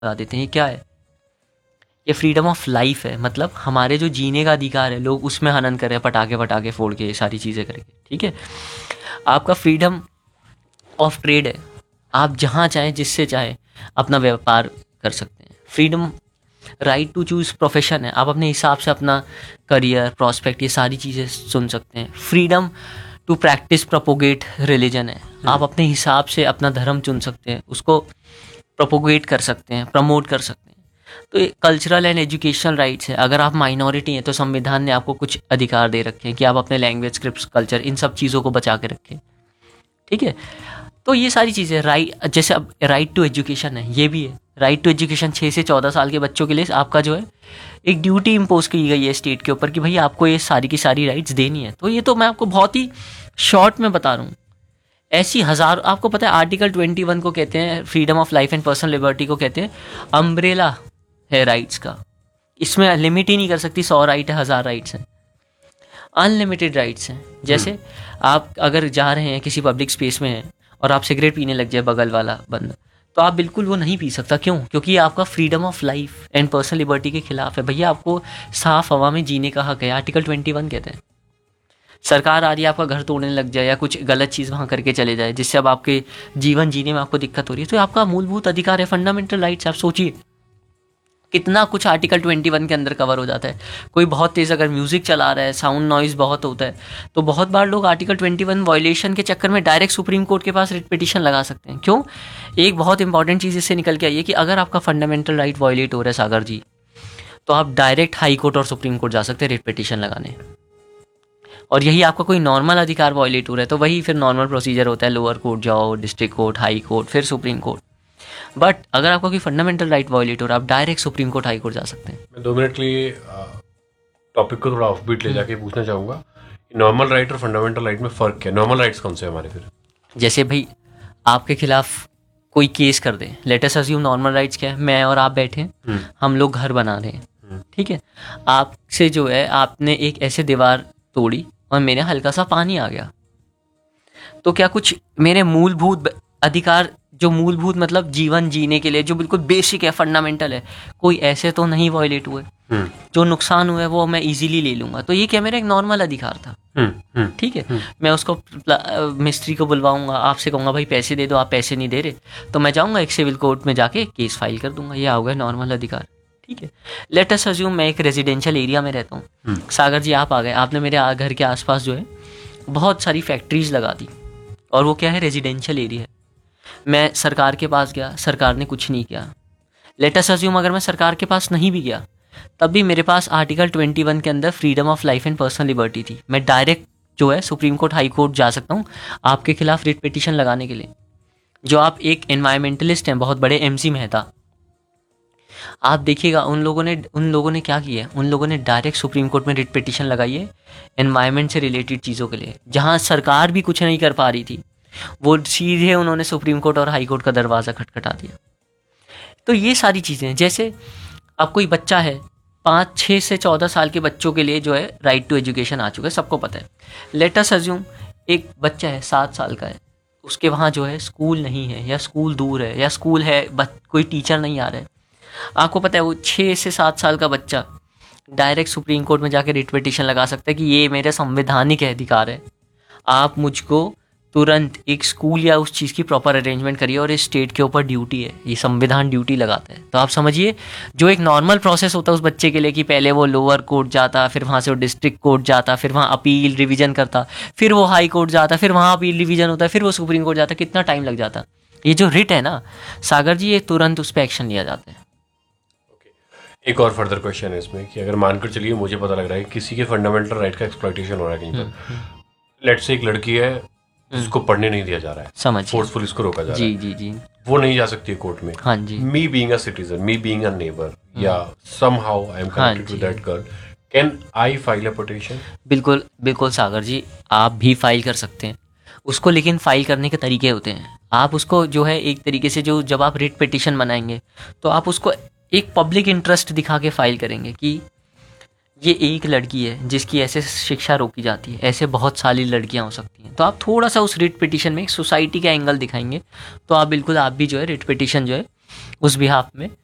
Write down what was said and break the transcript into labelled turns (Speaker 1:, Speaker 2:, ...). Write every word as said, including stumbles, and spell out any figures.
Speaker 1: बता देते हैं ये क्या है। ये फ्रीडम ऑफ लाइफ है, मतलब हमारे जो जीने का अधिकार है, लोग उसमें हनन कर रहे हैं पटाखे पटाखे फोड़ के, ये सारी चीज़ें करके, ठीक है। आपका फ्रीडम ऑफ ट्रेड है, आप जहाँ चाहें जिससे चाहें अपना व्यापार कर सकते हैं। Freedom right to choose profession है, आप अपने हिसाब से अपना करियर प्रॉस्पेक्ट ये सारी चीज़ें चुन सकते हैं। Freedom to practice propagate religion है, आप अपने हिसाब से अपना धर्म चुन सकते हैं, उसको प्रोपोगेट कर सकते हैं, प्रमोट कर सकते हैं। तो ये कल्चरल एंड एजुकेशनल राइट्स है, अगर आप माइनॉरिटी हैं तो संविधान ने आपको कुछ अधिकार दे रखे हैं कि आप अपने लैंग्वेज स्क्रिप्ट कल्चर इन सब चीज़ों को बचा के रखें, ठीक है। तो ये सारी चीज़ें राइट, जैसे अब राइट टू एजुकेशन है, ये भी है राइट टू एजुकेशन। छः से चौदह साल के बच्चों के लिए आपका जो है एक ड्यूटी इम्पोज की गई है स्टेट के ऊपर कि भाई आपको ये सारी की सारी राइट्स देनी है। तो ये तो मैं आपको बहुत ही शॉर्ट में बता रहा हूँ, ऐसी हज़ार, आपको पता है आर्टिकल ट्वेंटी वन को कहते हैं freedom of life and personal liberty को कहते हैं अम्ब्रेला है राइट्स का, इसमें लिमिट ही नहीं कर सकती, सौ राइट है, हज़ार राइट्स हैं, अनलिमिटेड राइट्स हैं। जैसे आप अगर जा रहे हैं किसी पब्लिक स्पेस में हैं और आप सिगरेट पीने लग जाए बगल वाला बंदा, तो आप बिल्कुल वो नहीं पी सकता, क्यों? क्योंकि ये आपका freedom of life and personal liberty के खिलाफ है। भैया आपको साफ हवा में जीने का हक है, आर्टिकल ट्वेंटी वन कहते हैं। सरकार आ रही है आपका घर तोड़ने लग जाए या कुछ गलत चीज़ वहाँ करके चले जाए जिससे अब आपके जीवन जीने में आपको दिक्कत हो रही है, तो आपका मूलभूत अधिकार है, फंडामेंटल राइट्स। आप सोचिए कितना कुछ आर्टिकल ट्वेंटी वन के अंदर कवर हो जाता है। कोई बहुत तेज़ अगर म्यूज़िक चला रहा है, साउंड नॉइज़ बहुत होता है, तो बहुत बार लोग आर्टिकल ट्वेंटी वन वायलेशन के चक्कर में डायरेक्ट सुप्रीम कोर्ट के पास रिट पिटीशन लगा सकते हैं। क्यों? एक बहुत इंपॉर्टेंट चीज़ इससे निकल के आई है कि अगर आपका फंडामेंटल राइट वायलेट हो रहा है सागर जी, तो आप डायरेक्ट हाई कोर्ट और सुप्रीम कोर्ट जा सकते हैं रिट पिटीशन लगाने। और यही आपका कोई नॉर्मल अधिकार वायलेट हो रहा है तो वही फिर नॉर्मल प्रोसीजर होता है, लोअर कोर्ट जाओ, डिस्ट्रिक्ट कोर्ट, हाई कोर्ट, फिर सुप्रीम कोर्ट। बट अगर आपका कोई फंडामेंटल राइट वायलेट हो रहा है, आप direct supreme court, high court जा सकते हैं।
Speaker 2: मैं दो मिनट के लिए टॉपिक को थोड़ा ऑफ बीट ले जाके पूछना चाहूँगा, नॉर्मल राइट और फंडामेंटल राइट में फ़र्क क्या है? नॉर्मल राइट्स कौन से हमारे फिर?
Speaker 1: जैसे भाई आपके खिलाफ कोई केस कर दे, let us assume normal rights क्या है, मैं और आप बैठे हैं, हम लोग घर बना रहे हैं, ठीक है। आपसे जो है आपने एक ऐसे दीवार तोड़ी और मेरे हल्का सा पानी आ गया, तो क्या कुछ मेरे मूलभूत अधिकार, जो मूलभूत मतलब जीवन जीने के लिए जो बिल्कुल बेसिक है, फंडामेंटल है, कोई ऐसे तो नहीं वायलेट हुए? जो नुकसान हुआ है वो मैं इजीली ले लूंगा, तो ये क्या मेरा एक नॉर्मल अधिकार था, ठीक है। मैं उसको मिस्त्री को बुलवाऊंगा, आपसे कहूंगा भाई पैसे दे दो, आप पैसे नहीं दे रहे, तो मैं जाऊंगा एक सिविल कोर्ट में जाके केस फाइल कर दूंगा, ये हो गया नॉर्मल अधिकार, ठीक है। लेट अस अज्यूम मैं एक रेजिडेंशियल एरिया में रहता हूँ, सागर जी आप आ गए, आपने मेरे घर के आसपास जो है बहुत सारी फैक्ट्रीज लगा दी, और वो क्या है, रेजिडेंशियल एरिया है। मैं सरकार के पास गया, सरकार ने कुछ नहीं किया। लेट अस अज्यूम अगर मैं सरकार के पास नहीं भी गया, तब भी मेरे पास आर्टिकल ट्वेंटी वन के अंदर freedom of life and personal liberty थी, मैं डायरेक्ट जो है सुप्रीम कोर्ट, हाई कोर्ट जा सकता हूँ आपके खिलाफ रिट पिटीशन लगाने के लिए। जो आप एक एनवायरमेंटलिस्ट हैं बहुत बड़े, एम सी मेहता, आप देखिएगा उन लोगों ने उन लोगों ने क्या किया है, उन लोगों ने डायरेक्ट सुप्रीम कोर्ट में रिट पिटीशन लगाई है एनवायरमेंट से रिलेटेड चीज़ों के लिए, जहाँ सरकार भी कुछ नहीं कर पा रही थी, वो सीधे उन्होंने सुप्रीम कोर्ट और हाई कोर्ट का दरवाज़ा खटखटा दिया। तो ये सारी चीज़ें, जैसे अब कोई बच्चा है, पाँच छः से चौदह साल के बच्चों के लिए जो है राइट टू एजुकेशन आ चुका है, सबको पता है। लेट अस अज्यूम एक बच्चा है सात साल का है, उसके वहाँ जो है स्कूल नहीं है, या स्कूल दूर है, या स्कूल है बट कोई टीचर नहीं आ रहा है। आपको पता है वो छः से सात साल का बच्चा डायरेक्ट सुप्रीम कोर्ट में जाकर रिट पिटीशन लगा सकता है कि ये मेरा संवैधानिक अधिकार है, आप मुझको तुरंत एक स्कूल या उस चीज़ की प्रॉपर अरेंजमेंट करिए, और इस स्टेट के ऊपर ड्यूटी है, ये संविधान ड्यूटी लगाता है। तो आप समझिए जो एक नॉर्मल प्रोसेस होता है उस बच्चे के लिए कि पहले वो लोअर कोर्ट जाता, फिर वहाँ से वो डिस्ट्रिक्ट कोर्ट जाता, फिर वहाँ अपील रिवीजन करता, फिर वो हाई कोर्ट जाता, फिर वहाँ अपील रिवीजन होता है, फिर वो सुप्रीम कोर्ट जाता, कितना टाइम लग जाता। ये जो रिट है ना सागर जी, ये तुरंत उस पर एक्शन लिया जाता है।
Speaker 2: एक और फर्दर क्वेश्चन है इसमें कि अगर मानकर चलिए मुझे पता लग रहा है किसी के फंडामेंटल राइट का एक्सप्लॉइटेशन हो रहा है कहीं पर, लेट्स से एक लड़की है जिसको पढ़ने नहीं दिया जा रहा है, समझ फोर्सफुली इसको रोका जा रहा है, जी जी जी वो नहीं जा सकती है कोर्ट में। हाँ जी, me being a citizen, me being a neighbour, या somehow I am connected to that girl, can I file a petition? बिल्कुल बिल्कुल सागर जी, आप भी फाइल कर सकते हैं उसको, लेकिन फाइल करने के तरीके होते हैं। आप उसको जो है एक तरीके से, जो जब आप रिट पिटीशन बनाएंगे तो आप उसको एक पब्लिक इंटरेस्ट दिखा के फाइल करेंगे कि ये एक लड़की है जिसकी ऐसे शिक्षा रोकी जाती है, ऐसे बहुत सारी लड़कियां हो सकती हैं। तो आप थोड़ा सा उस रिट पिटीशन में एक सोसाइटी का एंगल दिखाएंगे, तो आप बिल्कुल आप भी जो है रिट पिटीशन जो है उस बिहाफ में